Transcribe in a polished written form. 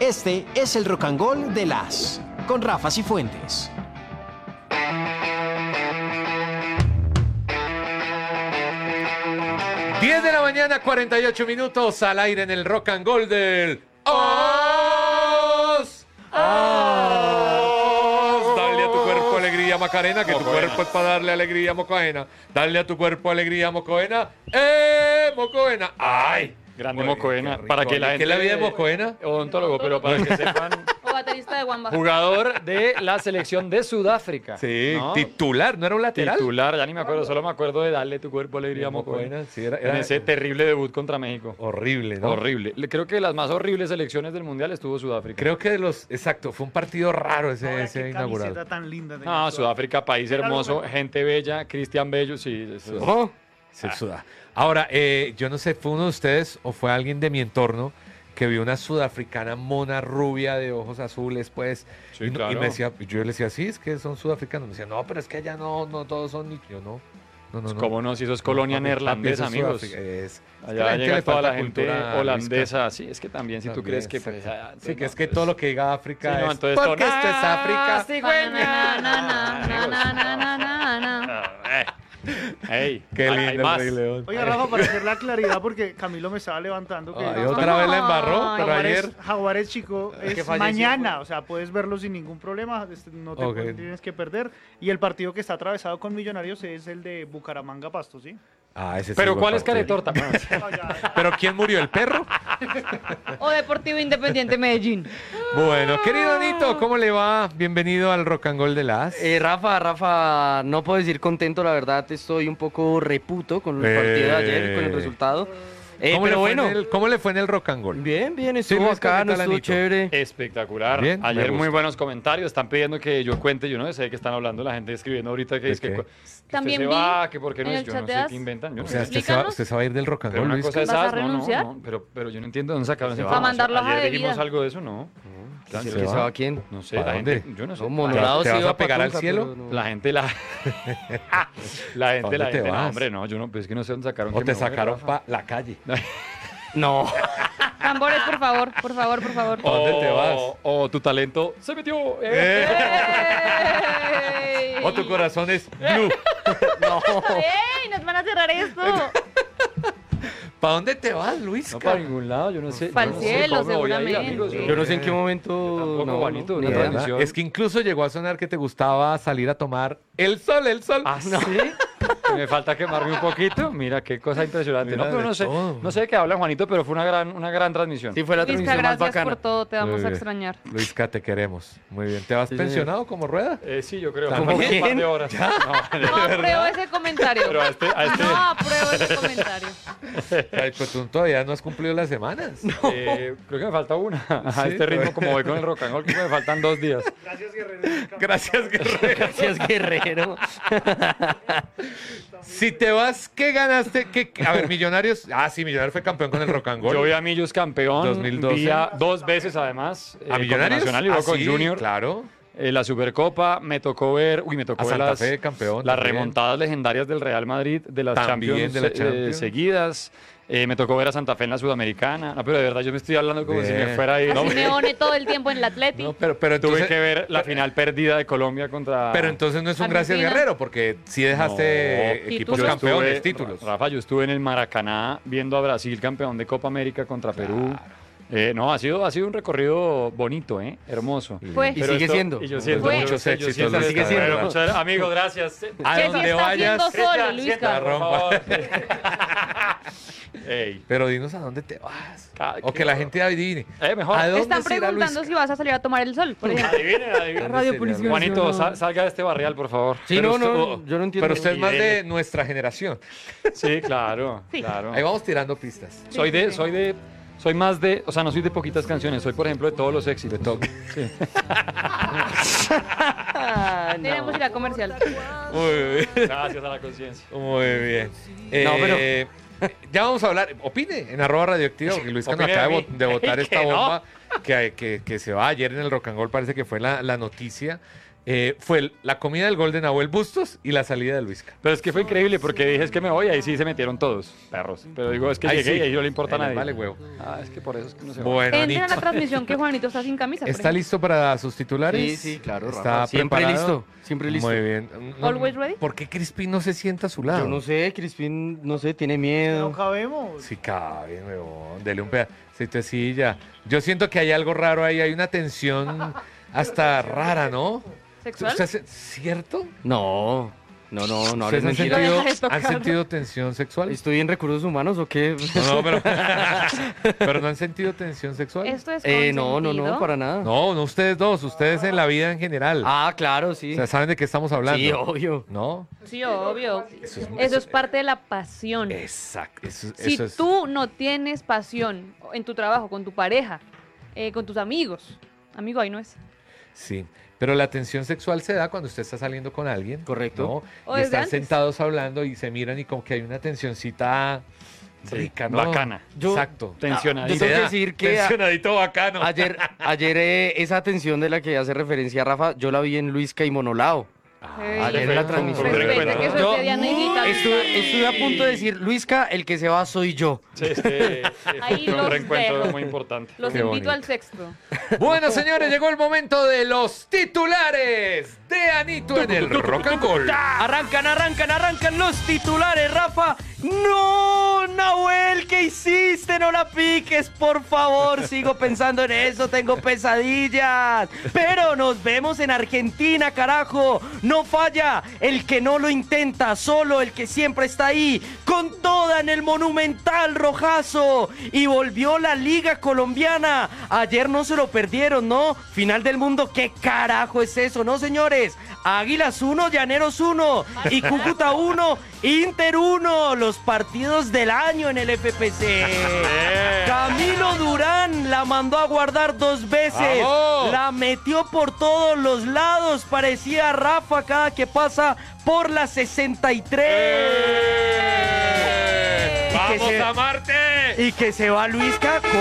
Este es el Rock and Roll de las con Rafa Cifuentes. Diez de la mañana, 48 minutos al aire en el Rock and Roll del Os. Dale a tu cuerpo alegría, Macarena, que tu cuerpo es para darle alegría, Mocoena. Dale a tu cuerpo alegría, Mocoena. Mocoena! ¡Ay! Grande Uy, Mocoena. qué Para rico. que la ¿Y gente... qué es la vida de Mocoena? Odontólogo, pero para que sepan... O baterista de Wamba. Jugador de la selección de Sudáfrica. Sí, ¿no? titular, ¿no era un lateral? Titular, ya ni me acuerdo, solo me acuerdo de darle tu cuerpo alegría, Mocoena. Sí, era En ese terrible debut contra México. horrible, ¿no? Horrible. Creo que las más horribles selecciones del Mundial estuvo Sudáfrica. Creo que exacto, fue un partido raro Ahora, ese qué inaugural. camiseta tan linda tenía No, Sudáfrica, país Era lo hermoso, mejor. gente bella, Cristian Bello, sí. Eso es. Oh, se suda. Ahora, yo no sé, ¿fue uno de ustedes o fue alguien de mi entorno que vio una sudafricana mona rubia de ojos azules, pues? Sí, y, no- y claro. me decía, yo le decía, sí, es que son sudafricanos. Me decía, no, pero es que allá no todos son ni yo no. No. ¿Cómo no? Si eso es colonia papi, neerlandesa, papi, eso es amigos. Sudáfrica, es que la Allá gente llega le toda falta la gente cultura, holandesa. Sí, es que también, si tú También, crees que... pues, exacto. ya, Sí, que no, es que pues, todo lo que diga África sí, no, es entonces porque todo- esto es África. Na, na, na, na, na, na, na, na. Ey, Qué hay lindo el más. Rey León. Oiga, Rafa, para hacer la claridad, porque Camilo me estaba levantando que Ay, otra vez la embarró, Ay, pero ayer... Jaguares Chico es falleció, mañana, o sea, puedes verlo sin ningún problema, no te Ok. tienes que perder. Y el partido que está atravesado con Millonarios es el de Bucaramanga Pasto, ¿sí? Ah, ese sí Pero fue ¿cuál es partido. caretorta? No, ya. ¿Pero quién murió? ¿El perro? O Deportivo Independiente Medellín. Bueno, querido Nito, ¿cómo le va? Bienvenido al Rock and Roll de las. Rafa, no puedo decir contento, la verdad, estoy un poco reputo con el partido de ayer, con el resultado. ¿Cómo, Pero bueno, ¿Cómo le fue en el Rock and Roll? bien, Sí, estuvo Luis, ¿qué bacano, tal, estuvo Anito? chévere. Espectacular. Bien, me Ayer muy gusta. buenos comentarios. Están pidiendo que yo cuente. Yo no sé de qué están hablando la gente escribiendo ahorita que ¿De es que, qué? que También usted vi se va, que por qué no en es. el Yo chat no de sé As. qué inventan. Yo no O sea, sé. usted se va a ir del Rock and Pero Roll, una Luis. cosa es ¿Vas a esas, no, renunciar? no, pero yo no entiendo dónde sacaron esa Para información. mandarlos a Ayer Bebida. dijimos algo de eso, ¿no? ¿Quién se se va? va? ¿Quién? No sé, ¿Para la gente, dónde? yo no sé. No, Monolado ¿Te sí vas va a pegar pa' al Tunja, cielo? pero no. La gente, ¿Dónde te no, vas? hombre, no, yo no, pues es que no sé dónde sacaron. O que te me voy, sacaron Rafa. para la calle. No. Tambores, por favor, por favor, por favor. ¿A dónde te vas? O tu talento se metió. ¡Eh! ¡Ey! O tu corazón es blue. ¡Ey! ¡Nos van a cerrar esto! ¿Para dónde te vas, Luis? No para ningún lado, yo no sé. Pa'l yo no sé cielo, cómo me voy a ir, seguramente. amigos. Yo no sé en qué momento. Tampoco, no, Juanito, ni una idea. transmisión. Es que incluso llegó a sonar que te gustaba salir a tomar el sol. ¿Ah, sí? Que me falta quemarme un poquito. Mira, qué cosa impresionante. Mira, No, pero de no sé, todo. no sé de qué hablan, Juanito, pero fue una gran transmisión. Sí, fue la Luisca, transmisión más gracias bacana. por todo, te vamos Muy a bien. extrañar. Luisca, te queremos. Muy bien. ¿Te vas Sí, pensionado como rueda? Sí, yo creo. ¿También? Como un par de horas. No, No apruebo ese comentario. pero a este... No apruebo ese comentario. Ay, pues tú todavía no has cumplido las semanas. creo que me falta una. A Sí, este ritmo, como voy con el rock and roll, creo que me faltan 2 días. Gracias, Guerrero. Gracias, Guerrero. Gracias, Guerrero. Si te vas, ¿qué ganaste? A ver, Millonarios. Ah, sí, Millonarios fue campeón con el Rock and Roll. Yo vi a Millos campeón. 2012. Vi a 2 veces, además. ¿A con Millonarios? Nacional y luego con sí, Junior. Claro. La Supercopa, me tocó ver A Santa Fe, campeón. las también. remontadas legendarias del Real Madrid, de las También Champions, de la Champions. seguidas. Me tocó ver a Santa Fe en la Sudamericana. No, pero de verdad yo me estoy hablando como si Bien. me fuera a ir. A No, Simeone todo el tiempo en el Atleti. No, pero tuve entonces, que ver la final perdida de Colombia contra... pero entonces no es un gracias Argentina. Guerrero, porque sí dejaste No, equipos títulos. campeones, títulos. Rafa, yo estuve en el Maracaná viendo a Brasil campeón de Copa América contra Perú. No, ha sido un recorrido bonito, hermoso. Fue. Y sigue siendo. Y yo siento Fue. Muchos éxitos, siento Luisca, sigue de siendo. verdad. Amigo, gracias. A Que sí donde está vayas. haciendo solo, Luisca. Por favor. Ey. Pero dinos a dónde te vas. Ay, O qué que la horror. gente adivine. Mejor. ¿A dónde Están se irá preguntando Luisca? si vas a salir a tomar el sol, por ejemplo. Adivinen. Radio sería? Policía Juanito, Nacional. salga de este barrial, por favor. Sí, Pero no, usted- yo no entiendo. Pero usted es más Y de de- nuestra generación. Sí, claro. Sí. Claro. Ahí vamos tirando pistas. Soy más de, o sea, no soy de poquitas canciones, soy por ejemplo de todos los éxitos. De todo. Ah, no. Tenemos ir a comercial. Muy bien. Gracias a la conciencia. Muy bien. No, pero- Ya vamos a hablar. Opine en @radioactivo, que Luis nos Opine acaba de de mí. de botar Que esta no. bomba que se va ayer en el Rock and Roll. Parece que fue la noticia fue la comida del gol de Nahuel Bustos y la salida de Luisca. Pero es que fue increíble porque dije, es que me voy, ahí sí se metieron todos, perros. Pero digo, es que Ahí llegué sí. y ahí no le importa a Ahí les nadie. vale huevo. Ah, es que por eso es que no se va. Bueno, Entren a la Anito, transmisión que Juanito está sin camisa. por ¿está ejemplo. listo para sus titulares? Sí, sí, claro, ¿Está Rafa. Siempre preparado? listo, siempre listo. Muy bien. Always ready. ¿Por qué Crispín no se sienta a su lado? Yo no sé, Crispín, no sé, tiene No miedo. cabemos. Sí cabe, huevón. Dele un pedacito de silla. Yo siento que hay algo raro ahí, hay una tensión hasta rara, ¿no? ¿Sexual? ¿Cierto? No hables ¿Ustedes mentira. Lo sentido, deja de tocar. han sentido tensión sexual? ¿Estoy en recursos humanos o qué? No, pero ¿no han sentido tensión sexual? Esto es No, consentido. para nada. No, no ustedes dos, ustedes en la vida en general. Ah, claro, sí. O sea, ¿saben de qué estamos hablando? Sí, obvio. ¿No? Sí, obvio. Eso Eso es parte de la pasión. Exacto. Si Eso es. tú no tienes pasión en tu trabajo, con tu pareja, con tus amigos, amigo, ahí no es. Sí, pero la tensión sexual se da cuando usted está saliendo con alguien. Correcto. ¿no? O Y desde están antes. sentados hablando y se miran y como que hay una tensioncita Sí, rica, ¿no? bacana. Exacto. Tensionadito. yo tengo Se que da. decir que Tensionadito bacano. ayer esa atención de la que hace referencia Rafa, yo la vi en Luisca y Monolao. Ayer en la transmisión. Respeta que eso Yo es de Diana y Guita. estuve a punto de decir, Luisca, el que se va soy yo. Sí, es que Ahí fue un los reencuentro dejo. muy importante. Los Qué invito bonito. al sexto. Bueno, señores, llegó el momento de los titulares de Anito en el Rock and Roll. Arrancan los titulares, Rafa. No, Nahuel, ¿qué hiciste? No la piques, por favor. Sigo pensando en eso, tengo pesadillas. Pero nos vemos en Argentina, carajo. No falla el que no lo intenta, solo el que siempre está ahí, con toda en el Monumental, Rojazo. Y volvió la Liga Colombiana. Ayer no se lo perdieron, ¿no? Final del mundo, ¿qué carajo es eso, no, señores? Águilas 1, Llaneros 1 y Cúcuta 1, Inter 1, los partidos del año en el FPC. Camilo Durán la mandó a guardar 2 veces, ¡Vamos! la metió por todos los lados, parecía Rafa cada que pasa por la 63. ¡Vamos se- a Marte! Y que se va Luisca